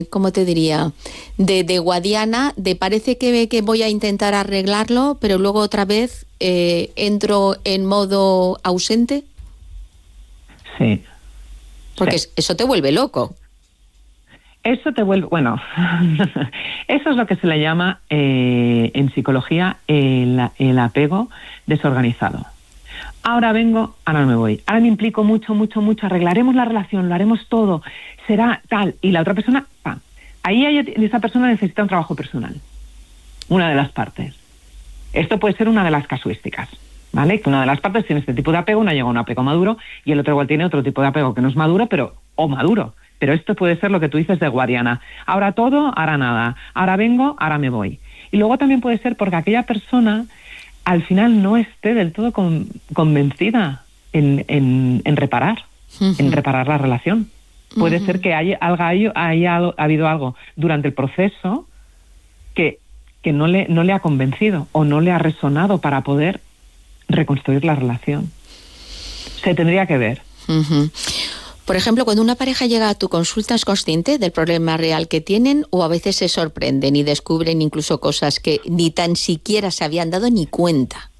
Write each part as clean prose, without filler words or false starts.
¿cómo te diría? De guadiana, de parece que voy a intentar arreglarlo, pero luego otra vez entro en modo ausente. Sí. Porque Sí. eso te vuelve loco. Eso te vuelve, bueno, eso es lo que se le llama en psicología el apego desorganizado. Ahora vengo, ahora no me voy. Ahora me implico mucho, arreglaremos la relación, lo haremos todo, será tal. Y la otra persona, ahí esa persona necesita un trabajo personal, una de las partes. Esto puede ser una de las casuísticas, ¿vale? Que una de las partes tiene este tipo de apego, una llega a un apego maduro, y el otro igual tiene otro tipo de apego que no es maduro, o maduro. Pero esto puede ser lo que tú dices de guadiana. Ahora todo, ahora nada. Ahora vengo, ahora me voy. Y luego también puede ser porque aquella persona al final no esté del todo convencida en reparar, en reparar la relación. Puede ser que haya habido algo durante el proceso que no le ha convencido o no le ha resonado para poder reconstruir la relación. Se tendría que ver. Por ejemplo, cuando una pareja llega a tu consulta, ¿es consciente del problema real que tienen o a veces se sorprenden y descubren incluso cosas que ni tan siquiera se habían dado ni cuenta?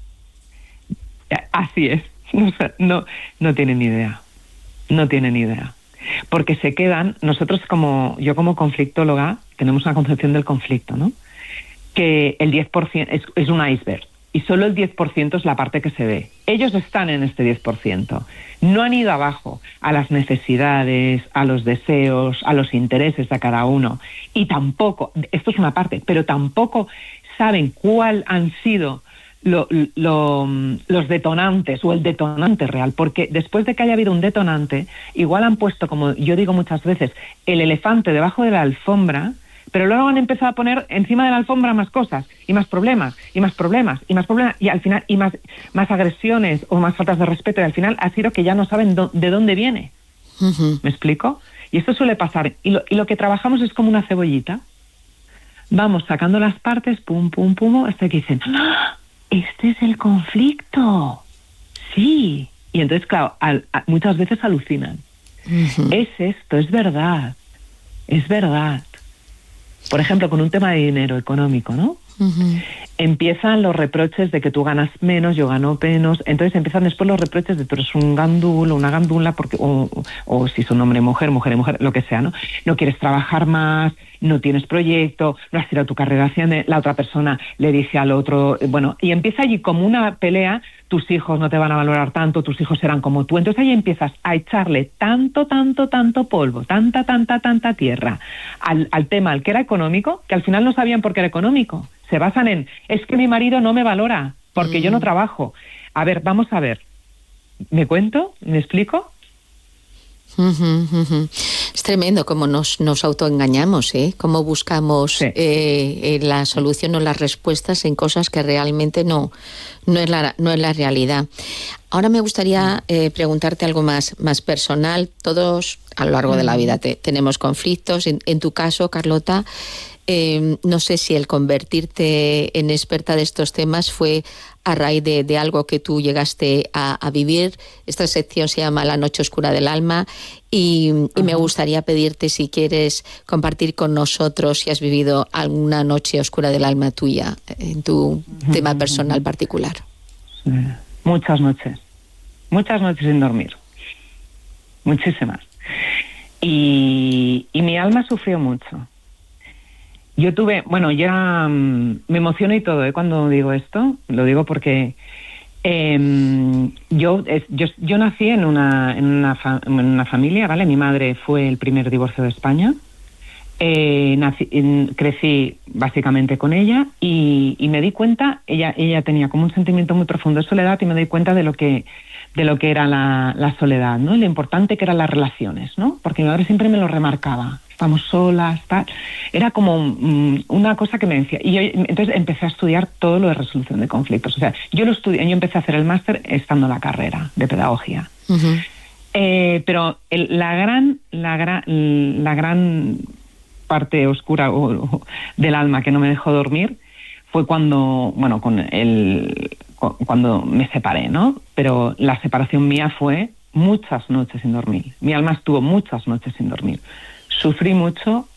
Así es. No tienen ni idea. No tienen ni idea. Porque se quedan, yo como conflictóloga, tenemos una concepción del conflicto, ¿no? Que el 10% es un iceberg. Y solo el 10% es la parte que se ve. Ellos están en este 10%. No han ido abajo a las necesidades, a los deseos, a los intereses de cada uno. Y tampoco, esto es una parte, pero tampoco saben cuál han sido los detonantes o el detonante real. Porque después de que haya habido un detonante, igual han puesto, como yo digo muchas veces, el elefante debajo de la alfombra, pero luego han empezado a poner encima de la alfombra más cosas, y más problemas, y más problemas, y más problemas, y al final, y más agresiones o más faltas de respeto, y al final ha sido que ya no saben de dónde viene. ¿Me explico? Y esto suele pasar. Y lo que trabajamos es como una cebollita. Vamos sacando las partes, pum, pum, pum, hasta que dicen, ¡ah! Este es el conflicto. Sí. Y entonces, claro, muchas veces alucinan. Es esto, es verdad. Es verdad. Por ejemplo, con un tema de dinero económico, ¿no? Empiezan los reproches de que tú ganas menos, yo gano menos. Entonces empiezan después los reproches de tú eres un gandul o una gandula, porque, o si son hombre y mujer, mujer y mujer, lo que sea, ¿no? No quieres trabajar más, no tienes proyecto, no has tirado tu carrera hacia la otra persona, le dice al otro, bueno, y empieza allí como una pelea. Tus hijos no te van a valorar tanto, tus hijos serán como tú. Entonces ahí empiezas a echarle tanto polvo, tanta tierra al tema, al que era económico, que al final no sabían por qué era económico. Se basan en, es que mi marido no me valora porque yo no trabajo. A ver, vamos a ver. ¿Me cuento? ¿Me explico? Es tremendo cómo nos autoengañamos, ¿eh? Cómo buscamos la solución o las respuestas en cosas que realmente no es la realidad. Ahora me gustaría preguntarte algo más personal. Todos a lo largo de la vida tenemos conflictos. En tu caso, Carlota, no sé si el convertirte en experta de estos temas fue a raíz de algo que tú llegaste a vivir. Esta sección se llama La Noche Oscura del Alma y me gustaría pedirte si quieres compartir con nosotros si has vivido alguna noche oscura del alma tuya en tu tema personal particular. Sí. Muchas noches sin dormir, muchísimas. Y mi alma sufrió mucho. Yo tuve, ya me emociono y todo, cuando digo esto, lo digo porque yo nací en una familia, ¿vale? Mi madre fue el primer divorcio de España. Crecí básicamente con ella y me di cuenta, ella tenía como un sentimiento muy profundo de soledad y me di cuenta de lo que era la soledad, ¿no? Y lo importante que eran las relaciones, ¿no? Porque mi madre siempre me lo remarcaba. Estamos solas, tal. Era como una cosa que me decía. Y yo entonces empecé a estudiar todo lo de resolución de conflictos. O sea, yo empecé a hacer el máster estando en la carrera de pedagogía. Pero la gran parte oscura del alma que no me dejó dormir fue cuando me separé, ¿no? Pero la separación mía fue muchas noches sin dormir. Mi alma estuvo muchas noches sin dormir, sufrí mucho